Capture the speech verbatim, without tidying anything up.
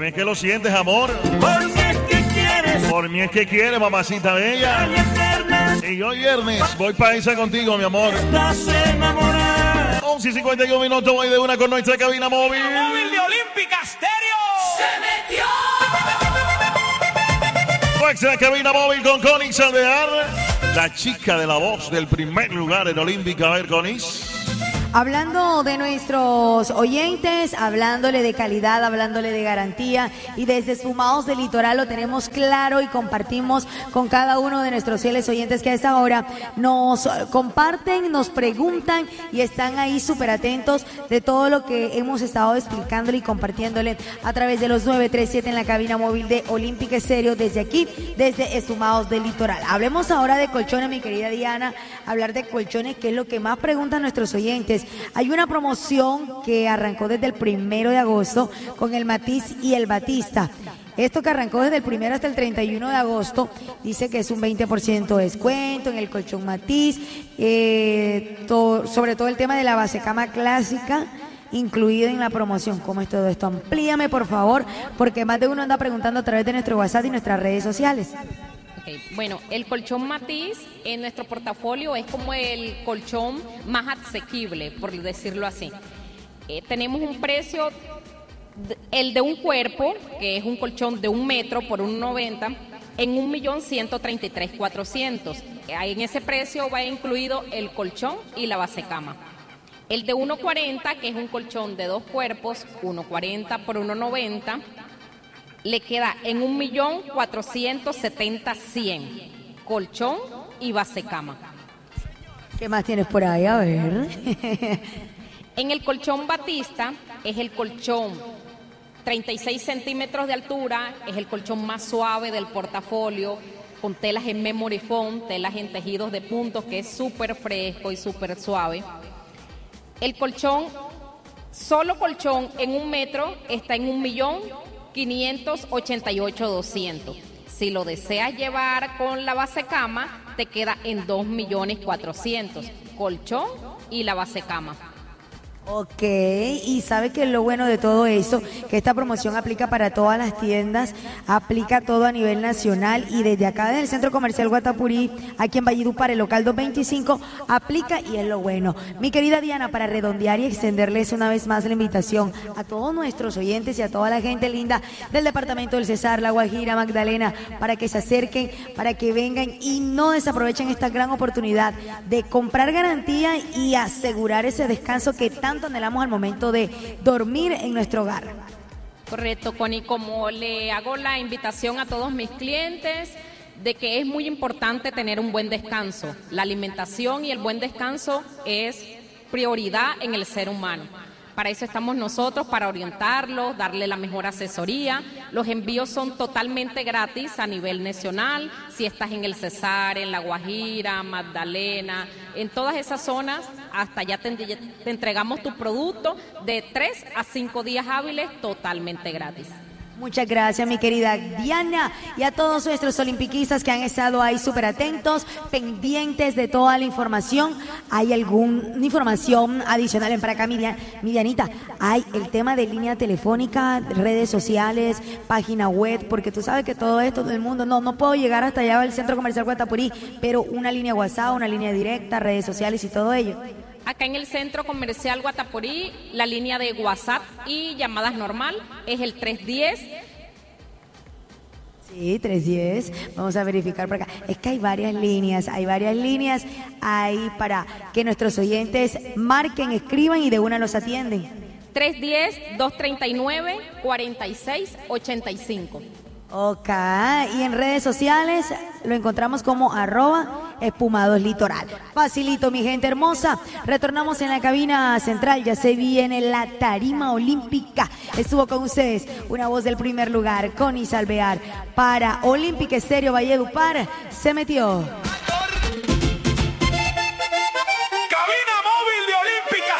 mí es que lo sientes, amor. Por mí es que quieres. Por mí es que quieres, mamacita bella. Y yo viernes voy para esa contigo, mi amor. Estás enamorada. once y cincuenta y uno minutos, voy de una con nuestra cabina móvil. La móvil de Olímpica Stereo. Se metió. Nuestra cabina móvil con Conis Alvear, la chica de la voz del primer lugar en Olímpica. A ver, Conis. Hablando de nuestros oyentes, hablándole de calidad, hablándole de garantía, y desde Esfumados del Litoral lo tenemos claro y compartimos con cada uno de nuestros fieles oyentes que a esta hora nos comparten, nos preguntan y están ahí súper atentos de todo lo que hemos estado explicándole y compartiéndole a través de los nueve tres siete en la cabina móvil de Olímpica Estéreo desde aquí, desde Esfumados del Litoral. Hablemos ahora de colchones, mi querida Diana, hablar de colchones, que es lo que más preguntan nuestros oyentes. Hay una promoción que arrancó desde el primero de agosto con el Matiz y el Batista. Esto que arrancó desde el primero hasta el treinta y uno de agosto, dice que es un veinte por ciento de descuento en el colchón Matiz, eh, to, sobre todo el tema de la basecama clásica, incluido en la promoción. ¿Cómo es todo esto? Amplíame, por favor, porque más de uno anda preguntando a través de nuestro WhatsApp y nuestras redes sociales. Bueno, el colchón Matiz en nuestro portafolio es como el colchón más asequible, por decirlo así. Eh, tenemos un precio, el de un cuerpo, que es un colchón de un metro por un noventa, en un millón ciento treinta y tres mil cuatrocientos. En ese precio va incluido el colchón y la basecama. El de uno cuarenta, que es un colchón de dos cuerpos, uno cuarenta por uno noventa, le queda en un millón cuatrocientos setenta cien, colchón y basecama. ¿Qué más tienes por ahí? A ver. En el colchón Batista es el colchón treinta y seis centímetros de altura, es el colchón más suave del portafolio, con telas en memory foam, telas en tejidos de puntos, que es súper fresco y súper suave. El colchón, solo colchón en un metro, está en un millón quinientos ochenta y ocho mil doscientos. Si lo deseas llevar con la basecama, te queda en dos millones cuatrocientos. Colchón y la basecama. Ok, y sabe que lo bueno de todo eso, que esta promoción aplica para todas las tiendas, aplica todo a nivel nacional, y desde acá desde el Centro Comercial Guatapurí, aquí en Valledupar, el local doscientos veinticinco, aplica, y es lo bueno. Mi querida Diana, para redondear y extenderles una vez más la invitación a todos nuestros oyentes y a toda la gente linda del departamento del Cesar, La Guajira, Magdalena, para que se acerquen, para que vengan y no desaprovechen esta gran oportunidad de comprar garantía y asegurar ese descanso que tanto anhelamos al momento de dormir en nuestro hogar. Correcto, Connie, como le hago la invitación a todos mis clientes de que es muy importante tener un buen descanso. La alimentación y el buen descanso es prioridad en el ser humano. Para eso estamos nosotros, para orientarlos, darle la mejor asesoría. Los envíos son totalmente gratis a nivel nacional. Si estás en el Cesar, en La Guajira, Magdalena, en todas esas zonas, hasta allá te, te entregamos tu producto de tres a cinco días hábiles totalmente gratis. Muchas gracias, mi querida Diana, y a todos nuestros olimpiquistas que han estado ahí súper atentos, pendientes de toda la información. ¿Hay alguna información adicional en para acá, mi, Diana, mi Dianita? Hay el tema de línea telefónica, redes sociales, página web, porque tú sabes que todo esto del mundo, no, no puedo llegar hasta allá al Centro Comercial Guatapurí, pero una línea WhatsApp, una línea directa, redes sociales y todo ello. Acá en el Centro Comercial Guatapurí, la línea de WhatsApp y llamadas normal es el tres diez. Sí, tres diez. Vamos a verificar por acá. Es que hay varias líneas, hay varias líneas ahí para que nuestros oyentes marquen, escriban y de una los atienden. tres diez, dos treinta y nueve, cuarenta y seis ochenta y cinco. Ok, y en redes sociales lo encontramos como arroba Esfumados Litoral. Facilito, mi gente hermosa. Retornamos en la cabina central, ya se viene la tarima olímpica. Estuvo con ustedes una voz del primer lugar, Conis Alvear, para Olímpica Estéreo Valledupar. Se metió.